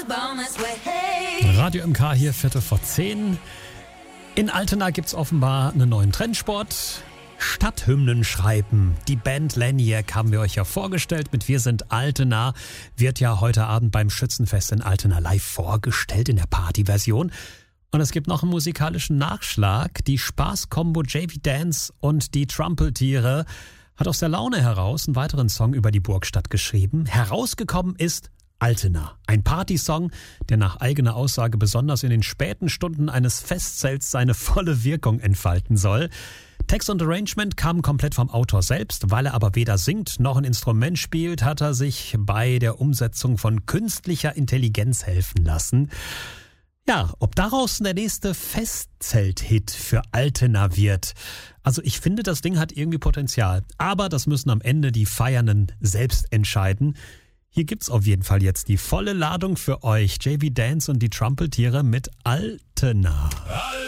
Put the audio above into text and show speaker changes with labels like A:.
A: Radio MK hier, 10:15. In Altena gibt's offenbar einen neuen Trendsport. Stadthymnen schreiben. Die Band Laniac haben wir euch ja vorgestellt mit Wir sind Altena. Wird ja heute Abend beim Schützenfest in Altena live vorgestellt in der Partyversion. Und es gibt noch einen musikalischen Nachschlag. Die Spaßkombo JV Dance und die Trumpeltiere hat aus der Laune heraus einen weiteren Song über die Burgstadt geschrieben. Herausgekommen ist Altena, ein Partysong, der nach eigener Aussage besonders in den späten Stunden eines Festzelts seine volle Wirkung entfalten soll. Text und Arrangement kamen komplett vom Autor selbst, weil er aber weder singt noch ein Instrument spielt, hat er sich bei der Umsetzung von künstlicher Intelligenz helfen lassen. Ja, ob daraus der nächste Festzelt-Hit für Altena wird. Also ich finde, das Ding hat irgendwie Potenzial, aber das müssen am Ende die Feiernden selbst entscheiden. Hier gibt's auf jeden Fall jetzt die volle Ladung für euch. JV Dance und die Trumpeltiere mit Altena.